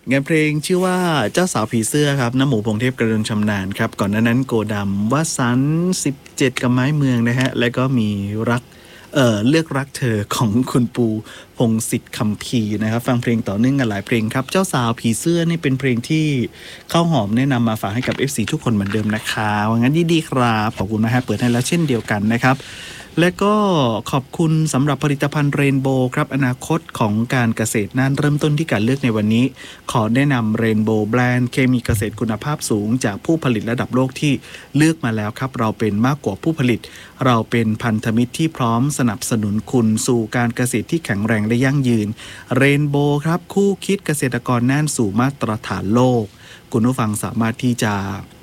งานเพลงชื่อว่าเจ้าสาวผีเสื้อครับน้ำหมูพงเทพกระเริงชำนาญครับก่อนหน้านั้นโกดำวสันต์17กับไม้เมืองนะฮะแล้วก็มีรักเลือกรักเธอของคุณปูพงศิษฐ์คำพีนะครับฟังเพลงต่อเนื่องกันหลายเพลงครับเจ้าสาวผีเสื้อนี่เป็นเพลงที่ข้าวหอมแนะนำมาฝากให้กับ FC ทุกคนเหมือนเดิมนะคะว่างั้นดีๆครับขอบคุณนะฮะเปิดให้แล้วเช่นเดียวกันนะครับและก็ขอบคุณสำหรับผลิตภัณฑ์เรนโบว์ครับอนาคตของการเกษตรน่านเริ่มต้นที่การเลือกในวันนี้ขอแนะนำเรนโบว์แบรนด์เคมีเกษตรคุณภาพสูงจากผู้ผลิตระดับโลกที่เลือกมาแล้วครับเราเป็นมากกว่าผู้ผลิตเราเป็นพันธมิตรที่พร้อมสนับสนุนคุณสู่การเกษตรที่แข็งแรงและยั่งยืนเรนโบว์ครับคู่คิดเกษตรกรน่านสู่มาตรฐานโลกคุณผู้ฟังสามารถที่จะ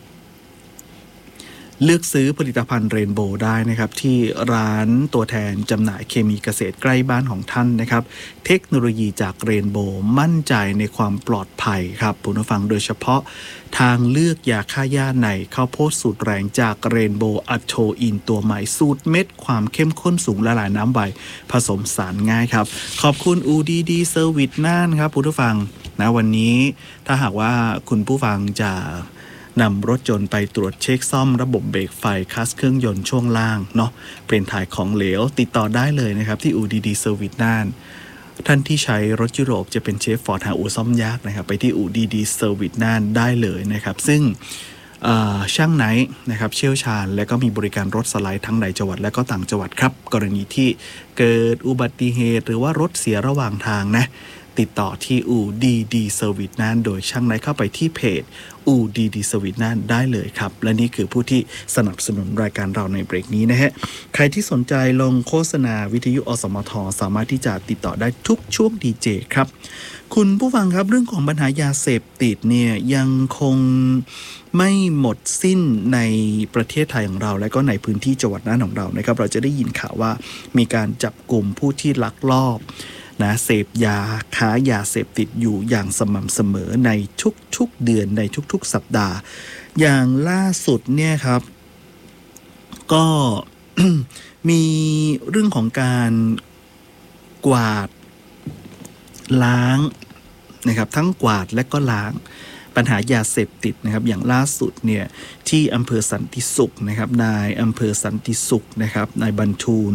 เลือกซื้อผลิตภัณฑ์เรนโบว์ได้นะครับที่ร้านตัวแทนจำหน่ายเคมีเกษตรใกล้บ้านของท่านนะครับเทคโนโลยีจากเรนโบว์มั่นใจในความปลอดภัยครับผู้ฟังโดยเฉพาะทางเลือกยาฆ่าหญ้าในข้าวโพดสูตรแรงจากเรนโบว์อัตโทอินตัวใหม่สูตรเม็ดความเข้มข้นสูงละลายน้ำใบผสมสารง่ายครับขอบคุณอูดีดีเซอร์วิสน่านครับผู้ฟังนะวันนี้ถ้าหากว่าคุณผู้ฟังจะนำรถยนต์ไปตรวจเช็คซ่อมระบบเบรกไฟคัสเครื่องยนต์ช่วงล่างเนาะเปลี่ยนถ่ายของเหลวติดต่อได้เลยนะครับที่อูดีดีเซอร์วิสน่านท่านที่ใช้รถยุโรปจะเป็นเชฟฟอร์ดหาอู่ซ่อมยากนะครับไปที่อูดีดีเซอร์วิสน่านได้เลยนะครับซึ่งช่างไหนนะครับเชี่ยวชาญและก็มีบริการรถสไลด์ทั้งในจังหวัดและก็ต่างจังหวัดครับกรณีที่เกิดอุบัติเหตุหรือว่ารถเสียระหว่างทางนะติดต่อที่อู่ดีดีเซอร์วิสน่านโดยช่างไหนเข้าไปที่เพจอู่ดีดีเซอร์วิสน่านได้เลยครับและนี่คือผู้ที่สนับสนุนรายการเราในเบรกนี้นะฮะใครที่สนใจลงโฆษณาวิทยุอสมทสามารถที่จะติดต่อได้ทุกช่วงดีเจครับคุณผู้ฟังครับเรื่องของปัญหายาเสพติดเนี่ยยังคงไม่หมดสิ้นในประเทศไทยของเราและก็ในพื้นที่จังหวัดน่านของเรานะครับเราจะได้ยินข่าวว่ามีการจับกลุ่มผู้ที่ลักลอบนะเสพยาค้ายาเสพติดอยู่อย่างสม่ำเสมอในทุกๆเดือนในทุกๆสัปดาห์อย่างล่าสุดเนี่ยครับก็ มีเรื่องของการกวาดล้างนะครับทั้งกวาดและก็ล้างปัญหายาเสพติดนะครับอย่างล่าสุดเนี่ยที่อำเภอสันติสุขนะครับนายอำเภอสันติสุขนะครับนายบรรทูล